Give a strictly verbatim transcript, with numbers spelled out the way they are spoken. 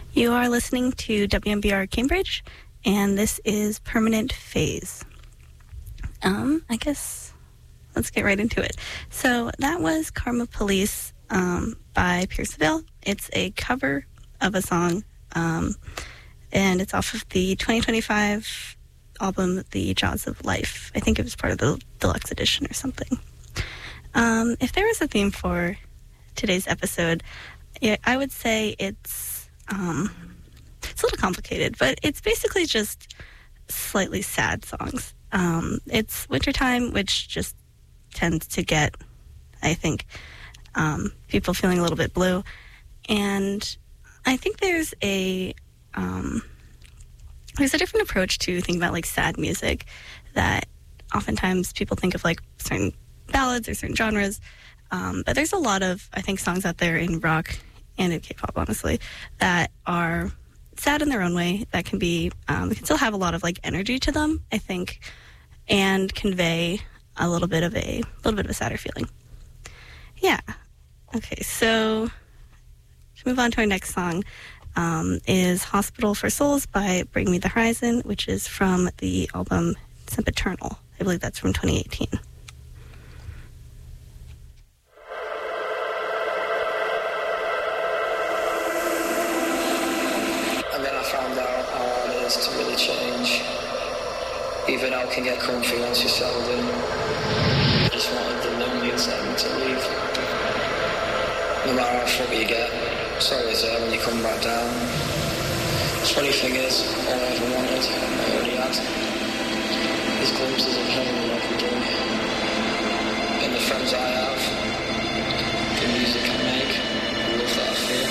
You are listening to W M B R Cambridge, and this is Permanent Phase. Um, I guess let's get right into it. So that was Karma Police um, by Pierceville. It's a cover of a song, um, and it's off of the twenty twenty-five album, The Jaws of Life. I think it was part of the deluxe edition or something. Um, if there was a theme for today's episode, I would say it's um, it's a little complicated, but it's basically just slightly sad songs. Um, it's wintertime, which just tends to get, I think, um, people feeling a little bit blue. And I think there's a um, there's a different approach to thinking about like sad music that oftentimes people think of like certain ballads or certain genres. Um, but there's a lot of, I think, songs out there in rock and in K-pop, honestly, that are sad in their own way, that can be, um, can still have a lot of like energy to them, I think, and convey a little bit of a, little bit of a sadder feeling. Yeah. Okay, so to move on to our next song um, is Hospital for Souls by Bring Me the Horizon, which is from the album Sempiternal. I believe that's from twenty eighteen. To really change. Even out can get comfy once you're settled in. Just wanted the lonely excitement to leave. No matter how foggy you get, it's always there when you come back down. The funny thing is, all I ever wanted, I already had. These glimpses of home every day. And the friends I have, the music I make, the love that I feel.